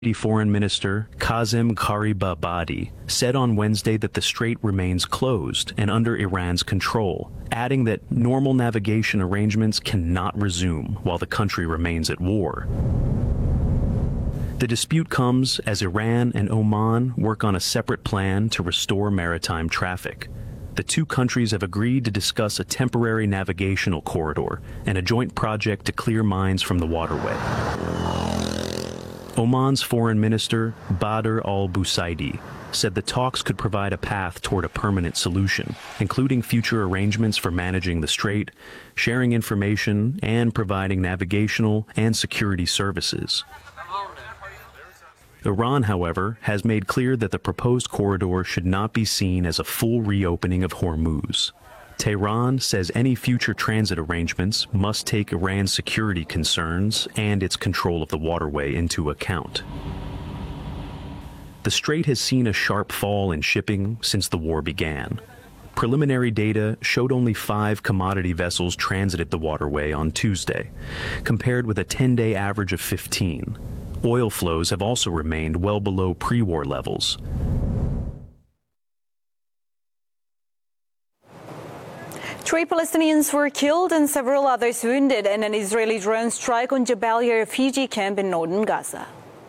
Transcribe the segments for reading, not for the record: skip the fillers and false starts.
Foreign Minister Kazem Garibabadi said on Wednesday that the strait remains closed and under Iran's control, adding that normal navigation arrangements cannot resume while the country remains at war. The dispute comes as Iran and Oman work on a separate plan to restore maritime traffic. The two countries have agreed to discuss a temporary navigational corridor and a joint project to clear mines from the waterway. Oman's Foreign Minister Badr al-Busaidi said the talks could provide a path toward a permanent solution, including future arrangements for managing the strait, sharing information, and providing navigational and security services. Iran, however, has made clear that the proposed corridor should not be seen as a full reopening of Hormuz. Tehran says any future transit arrangements must take Iran's security concerns and its control of the waterway into account. The strait has seen a sharp fall in shipping since the war began. Preliminary data showed only 5 commodity vessels transited the waterway on Tuesday, compared with a 10-day average of 15. Oil flows have also remained well below pre-war levels. Three Palestinians were killed and several others wounded in an Israeli drone strike on Jabalia refugee camp in northern Gaza.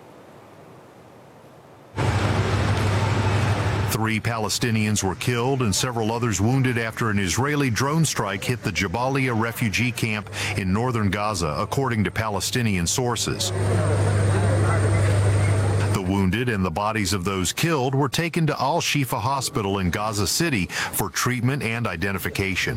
3 Palestinians were killed and several others wounded after an Israeli drone strike hit the Jabalia refugee camp in northern Gaza, according to Palestinian sources. The wounded and the bodies of those killed were taken to Al-Shifa Hospital in Gaza City for treatment and identification.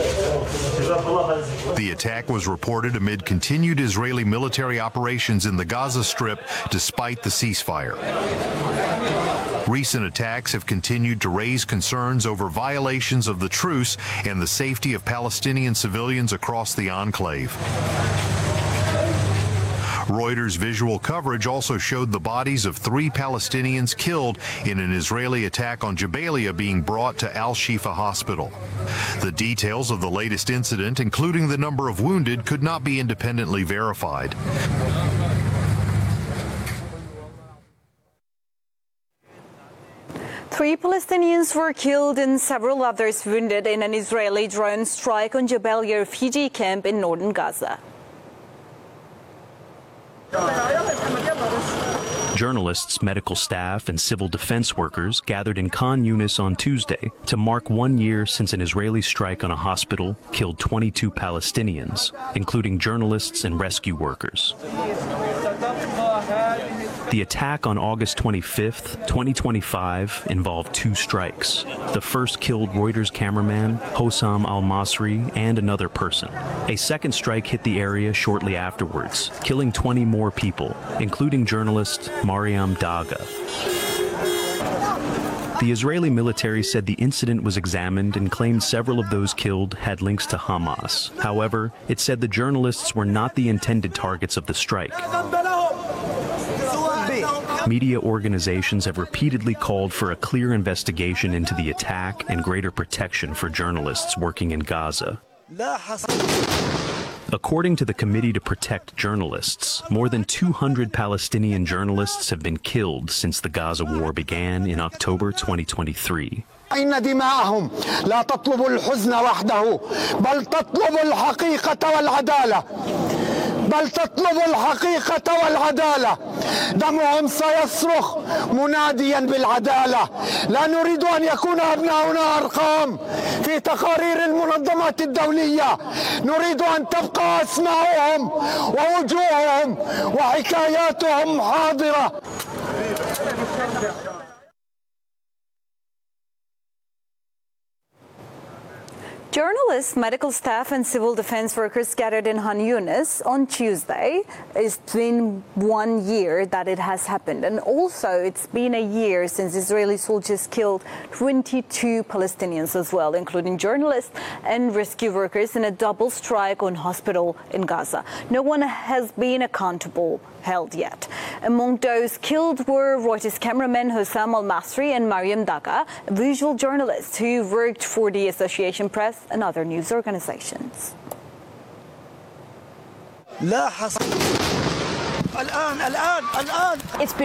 The attack was reported amid continued Israeli military operations in the Gaza Strip despite the ceasefire. Recent attacks have continued to raise concerns over violations of the truce and the safety of Palestinian civilians across the enclave. Reuters visual coverage also showed the bodies of 3 Palestinians killed in an Israeli attack on Jabalia being brought to Al-Shifa Hospital. The details of the latest incident, including the number of wounded, could not be independently verified. Three Palestinians were killed and several others wounded in an Israeli drone strike on Jabalia refugee camp in northern Gaza. Journalists, medical staff, and civil defense workers gathered in Khan Yunis on Tuesday to mark 1 year since an Israeli strike on a hospital killed 22 Palestinians, including journalists and rescue workers. The attack on August 25, 2025, involved 2 strikes. The first killed Reuters cameraman Hossam al-Masri and another person. A second strike hit the area shortly afterwards, killing 20 more people, including journalist Mariam Daga. The Israeli military said the incident was examined and claimed several of those killed had links to Hamas. However, it said the journalists were not the intended targets of the strike. Media organizations have repeatedly called for a clear investigation into the attack and greater protection for journalists working in Gaza. According to the Committee to Protect Journalists, more than 200 Palestinian journalists have been killed since the Gaza war began in October 2023. إن دماءهم لا تطلب الحزن وحده بل تطلب الحقيقة والعدالة بل تطلب الحقيقة والعدالة دمهم سيصرخ مناديا بالعدالة لا نريد أن يكون أبناؤنا أرقام في تقارير المنظمات الدولية نريد أن تبقى أسماءهم ووجوههم وحكاياتهم حاضرة. Journalists, medical staff and civil defense workers gathered in Khan Yunis on Tuesday. It's been 1 year that it has happened, and also it's been a year since Israeli soldiers killed 22 Palestinians as well, including journalists and rescue workers in a double strike on hospital in Gaza. No one has been accountable held yet. Among those killed were Reuters cameraman Hossam al-Masri and Mariam Daga, a visual journalist who worked for the Association Press and other news organizations. It's been